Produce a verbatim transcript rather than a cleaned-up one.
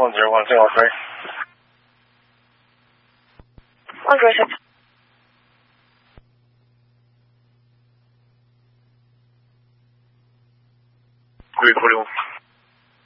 phone zero one zero three. One Gresham. three forty one.